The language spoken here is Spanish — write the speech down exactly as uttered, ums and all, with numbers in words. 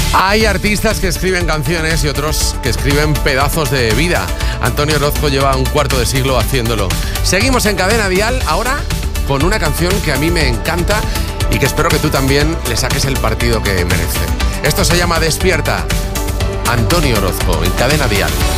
Hay artistas que escriben canciones y otros que escriben pedazos de vida. Antonio Orozco lleva un cuarto de siglo haciéndolo. Seguimos en Cadena Dial ahora con una canción que a mí me encanta y que espero que tú también le saques el partido que merece. Esto se llama Despierta. Antonio Orozco en Cadena Dial.